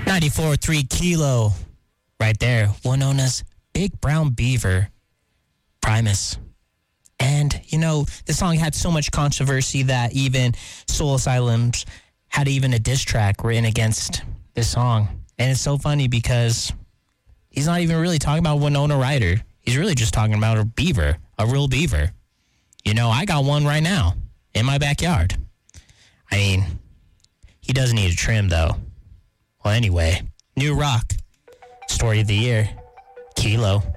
94.3 Kilo. Right there. Winona's Big Brown Beaver. Primus. And, you know, the song had so much controversy that even Soul Asylums had even a diss track written against this song. And it's so funny because he's not even really talking about Winona Ryder. He's really just talking about a beaver, a real beaver. You know, I got one right now in my backyard. I mean, he does need a trim, though. Well, anyway, new rock. Story of the year. Kilo.